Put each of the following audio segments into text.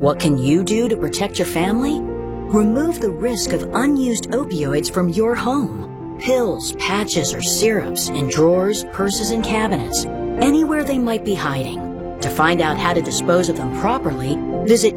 What can you do to protect your family? Remove the risk of unused opioids from your home. Pills, patches, or syrups in drawers, purses, and cabinets, anywhere they might be hiding. To find out how to dispose of them properly, visit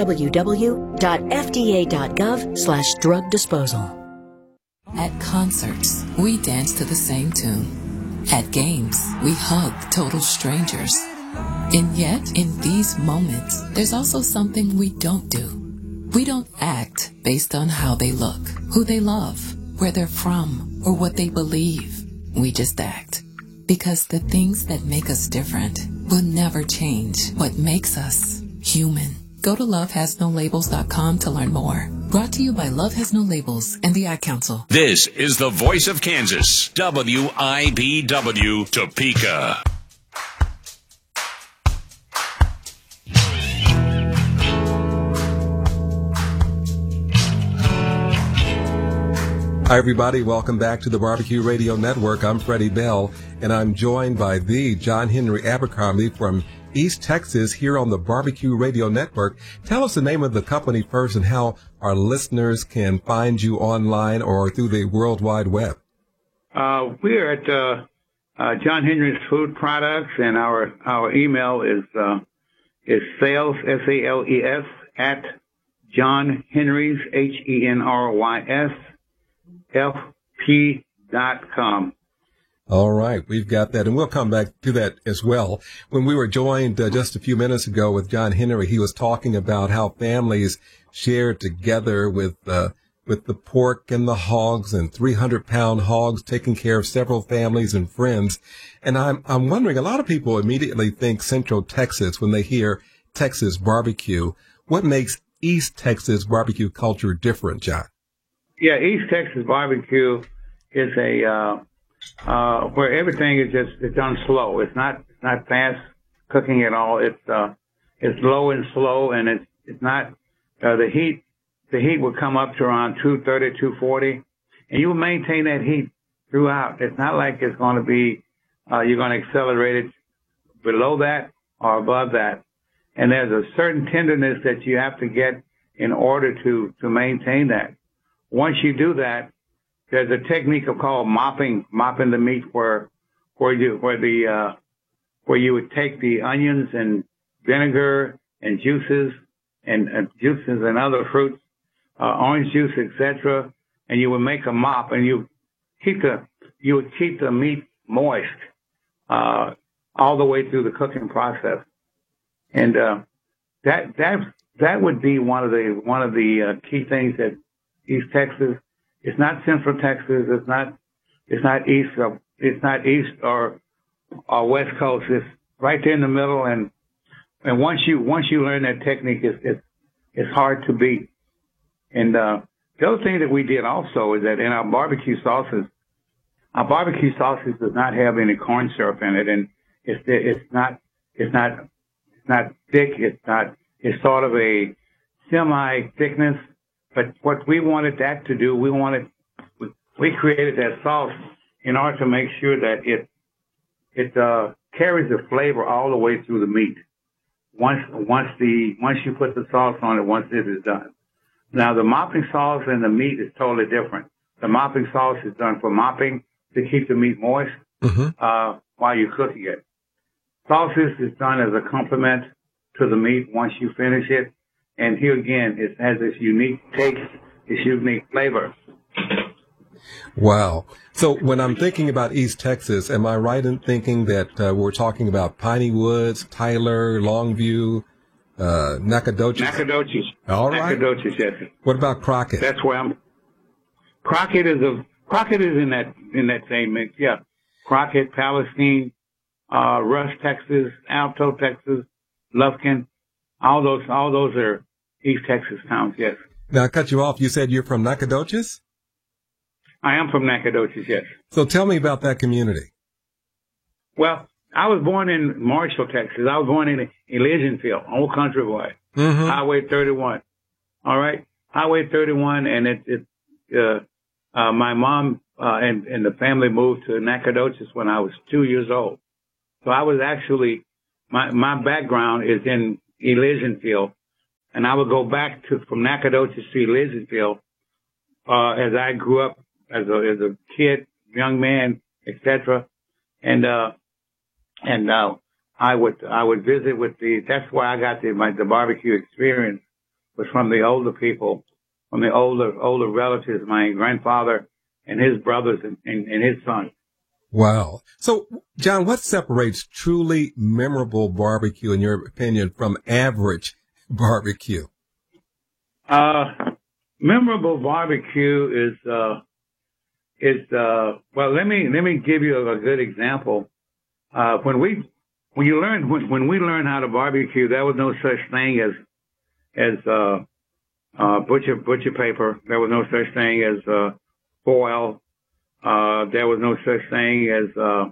www.fda.gov/drug disposal. At concerts, we dance to the same tune. At games, we hug total strangers. And yet, in these moments, there's also something we don't do. We don't act based on how they look, who they love, where they're from, or what they believe. We just act. Because the things that make us different will never change what makes us human. Go to lovehasnolabels.com to learn more. Brought to you by Love Has No Labels and the Ad Council. This is the voice of Kansas, WIBW Topeka. Hi, everybody. Welcome back to the Barbecue Radio Network. I'm Freddie Bell, and I'm joined by the John Henry Abercrombie from East Texas here on the Barbecue Radio Network. Tell us the name of the company first and how our listeners can find you online or through the World Wide Web. We're at John Henry's Food Products, and our email is sales, SALES, at John Henry's, HENRYS, FP.com. All right, we've got that, and we'll come back to that as well. When we were joined just a few minutes ago with John Henry, he was talking about how families shared together with the pork and the hogs and 300-pound hogs, taking care of several families and friends. And I'm wondering, a lot of people immediately think Central Texas when they hear Texas barbecue. What makes East Texas barbecue culture different, John? Yeah, East Texas barbecue is where everything is it's done slow. It's not fast cooking at all. It's low and slow, and it's not the heat. The heat will come up to around 230, 240, and you will maintain that heat throughout. It's not like it's going to be you're going to accelerate it below that or above that. And there's a certain tenderness that you have to get in order to maintain that. Once you do that, there's a technique called mopping the meat where you would take the onions and vinegar and juices and other fruits, orange juice, etc., and you would make a mop, and you would keep the meat moist all the way through the cooking process, and that would be one of the key things that East Texas. It's not Central Texas. It's not East or West Coast. It's right there in the middle. And once you learn that technique, it's hard to beat. And the other thing that we did also is that in our barbecue sauces does not have any corn syrup in it, and it's not thick. It's sort of a semi thickness. But what we wanted that to do, we created that sauce in order to make sure that it carries the flavor all the way through the meat. Once you put the sauce on it, once it is done. Now the mopping sauce and the meat is totally different. The mopping sauce is done for mopping to keep the meat moist while you're cooking it. Sauces is done as a complement to the meat once you finish it. And here again, it has this unique taste, this unique flavor. Wow. So when I'm thinking about East Texas, am I right in thinking that we're talking about Piney Woods, Tyler, Longview, Nacogdoches? Nacogdoches. All right. Nacogdoches, yes. What about Crockett? That's where I'm. Crockett is in that same mix. Yeah. Crockett, Palestine, Rush, Texas, Alto, Texas, Lufkin. All those are East Texas towns, yes. Now, I cut you off. You said you're from Nacogdoches? I am from Nacogdoches, yes. So tell me about that community. Well, I was born in Marshall, Texas. I was born in Elysianfield, Old Country Boy, Highway 31. All right? Highway 31, and my mom and the family moved to Nacogdoches when I was 2 years old. So I was actually, my background is in Elysianfield, and I would go back from Nacogdoches to Elizabethville, as I grew up as a kid, young man, etc. And I would visit with that's where I got the barbecue experience, was from the older people, from the older relatives, my grandfather and his brothers and his son. Wow. So, John, what separates truly memorable barbecue, in your opinion, from average barbecue? Memorable barbecue is well, let me give you a good example. When we learned how to barbecue, there was no such thing as butcher paper. There was no such thing as foil. There was no such thing as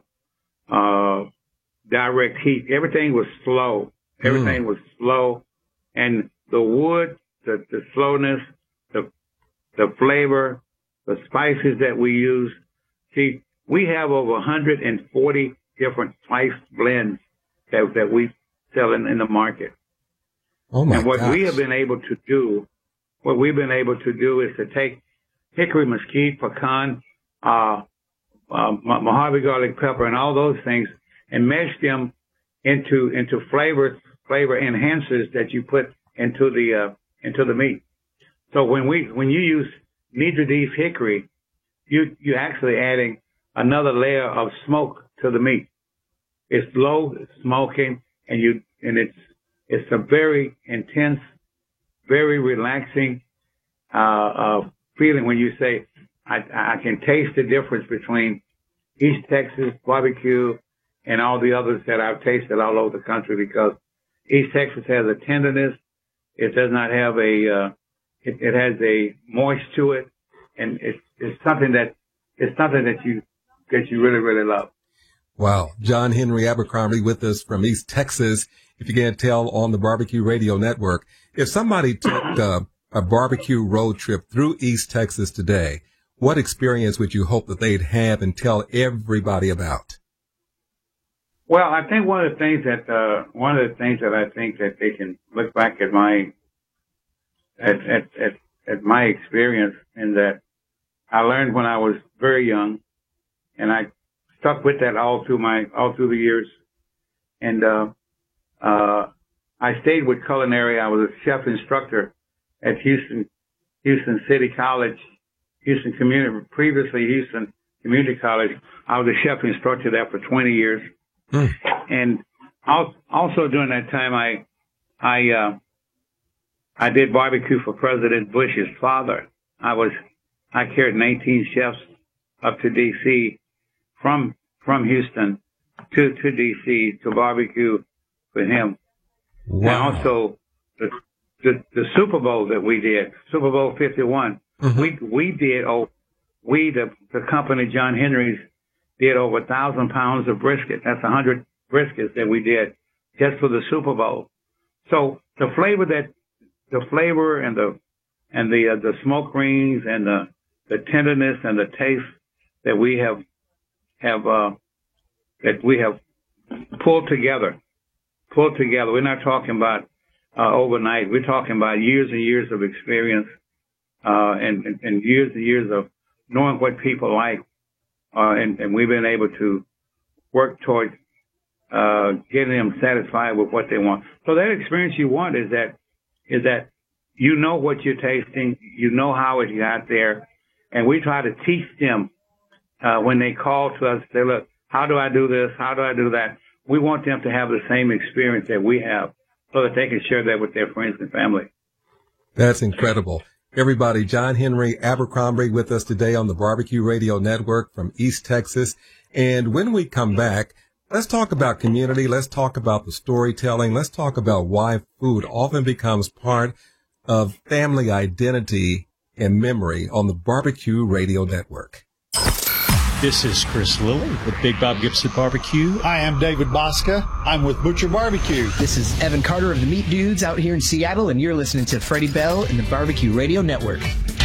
direct heat. Everything was slow. Everything was slow, and the wood, the slowness, the flavor, the spices that we use. See, we have over 140 different spice blends that we sell in the market. Oh my! And what gosh. we've been able to do is to take hickory, mesquite, pecan, Mojave garlic pepper, and all those things, and mash them into flavor enhancers that you put into the meat. So when you use Nidra Dee's hickory, you're actually adding another layer of smoke to the meat. It's low smoking, and it's a very intense, very relaxing feeling when you say, I can taste the difference between East Texas barbecue and all the others that I've tasted all over the country, because East Texas has a tenderness. It does not have it has a moist to it, and it's something that you really, really love. Wow. John Henry Abercrombie with us from East Texas. If you can't tell, on the Barbecue Radio Network. If somebody took a barbecue road trip through East Texas today, what experience would you hope that they'd have and tell everybody about? Well, I think one of the things that I think that they can look back at my experience, in that I learned when I was very young, and I stuck with that all through the years. And I stayed with culinary. I was a chef instructor at Houston City College, Houston Community College. I was a chef instructor there for 20 years. And also during that time, I did barbecue for President Bush's father. I carried 19 chefs up to D.C. from Houston to D.C. to barbecue for him. Wow. And also the Super Bowl that we did, Super Bowl 51. Mm-hmm. The company John Henry's did over 1,000 pounds of brisket. That's 100 briskets that we did just for the Super Bowl. So the flavor and the smoke rings and the tenderness and the taste that we have pulled together. We're not talking about overnight. We're talking about years and years of experience, and years of knowing what people like, and we've been able to work towards getting them satisfied with what they want. So that experience you want is that you know what you're tasting, you know how it got there, and we try to teach them when they call to us, say, look, how do I do this? How do I do that? We want them to have the same experience that we have, so that they can share that with their friends and family. That's incredible. Everybody, John Henry Abercrombie with us today on the Barbecue Radio Network from East Texas. And when we come back, let's talk about community. Let's talk about the storytelling. Let's talk about why food often becomes part of family identity and memory on the Barbecue Radio Network. This is Chris Lilly with Big Bob Gibson Barbecue. I am David Bosca. I'm with Butcher Barbecue. This is Evan Carter of the Meat Dudes out here in Seattle, and you're listening to Freddie Bell and the Barbecue Radio Network.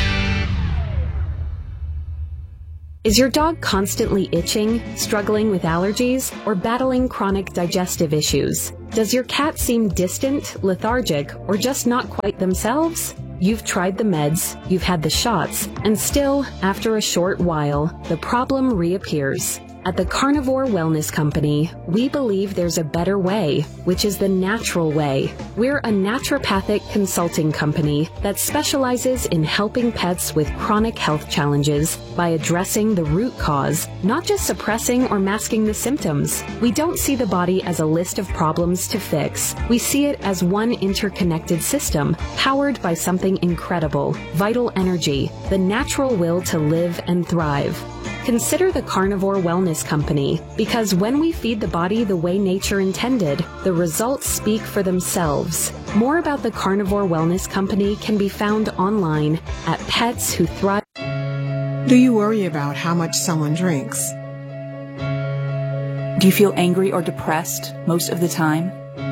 Is your dog constantly itching, struggling with allergies, or battling chronic digestive issues? Does your cat seem distant, lethargic, or just not quite themselves? You've tried the meds, you've had the shots, and still, after a short while, the problem reappears. At the Carnivore Wellness Company, we believe there's a better way, which is the natural way. We're a naturopathic consulting company that specializes in helping pets with chronic health challenges by addressing the root cause, not just suppressing or masking the symptoms. We don't see the body as a list of problems to fix. We see it as one interconnected system, powered by something incredible, vital energy, the natural will to live and thrive. Consider the Carnivore Wellness Company, because when we feed the body the way nature intended, the results speak for themselves. More about the Carnivore Wellness Company can be found online at Pets Who Thrive. Do you worry about how much someone drinks? Do you feel angry or depressed most of the time?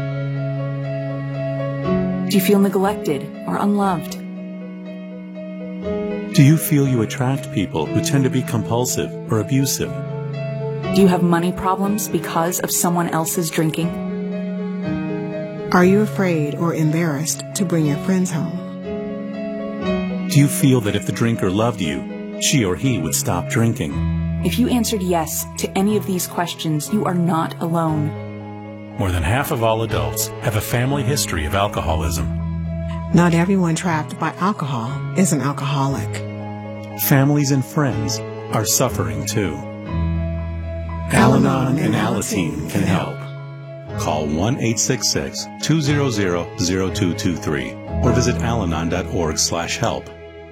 Do you feel neglected or unloved? Do you feel you attract people who tend to be compulsive or abusive? Do you have money problems because of someone else's drinking? Are you afraid or embarrassed to bring your friends home? Do you feel that if the drinker loved you, she or he would stop drinking? If you answered yes to any of these questions, you are not alone. More than half of all adults have a family history of alcoholism. Not everyone trapped by alcohol is an alcoholic. Families and friends are suffering too. Al-Anon and Alateen can help. Call 1-866-200-0223 or visit alanon.org/help.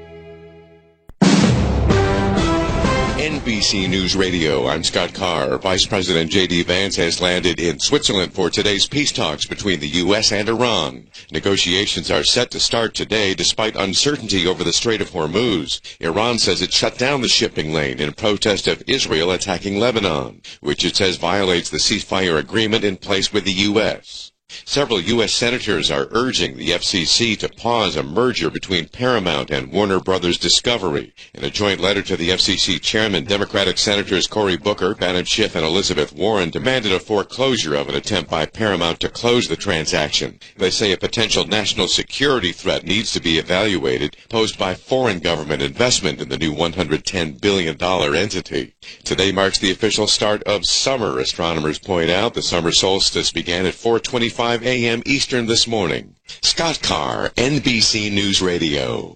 NBC News Radio, I'm Scott Carr. Vice President J.D. Vance has landed in Switzerland for today's peace talks between the U.S. and Iran. Negotiations are set to start today despite uncertainty over the Strait of Hormuz. Iran says it shut down the shipping lane in protest of Israel attacking Lebanon, which it says violates the ceasefire agreement in place with the U.S. Several U.S. senators are urging the FCC to pause a merger between Paramount and Warner Brothers Discovery. In a joint letter to the FCC chairman, Democratic Senators Cory Booker, Bannon Schiff, and Elizabeth Warren demanded a foreclosure of an attempt by Paramount to close the transaction. They say a potential national security threat needs to be evaluated, posed by foreign government investment in the new $110 billion entity. Today marks the official start of summer. Astronomers point out the summer solstice began at 4:25 a.m. Eastern this morning. Scott Carr, NBC News Radio.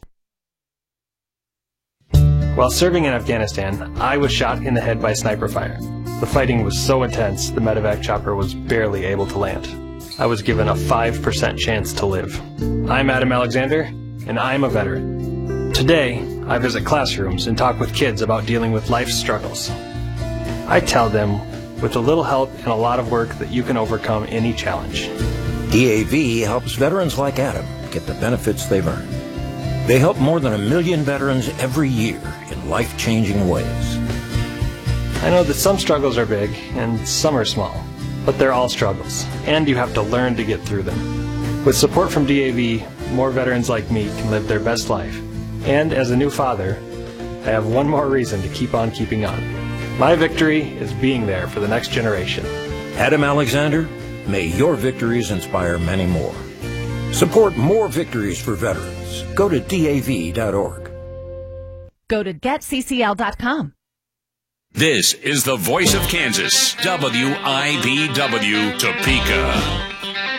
While serving in Afghanistan, I was shot in the head by sniper fire. The fighting was so intense, the medevac chopper was barely able to land. I was given a 5% chance to live. I'm Adam Alexander, and I'm a veteran. Today, I visit classrooms and talk with kids about dealing with life's struggles. I tell them, with a little help and a lot of work, that you can overcome any challenge. DAV helps veterans like Adam get the benefits they've earned. They help more than 1 million veterans every year in life-changing ways. I know that some struggles are big and some are small, but they're all struggles, and you have to learn to get through them. With support from DAV, more veterans like me can live their best life. And as a new father, I have one more reason to keep on keeping on. My victory is being there for the next generation. Adam Alexander, may your victories inspire many more. Support more victories for veterans. Go to DAV.org. Go to GetCCL.com. This is the voice of Kansas, WIBW Topeka.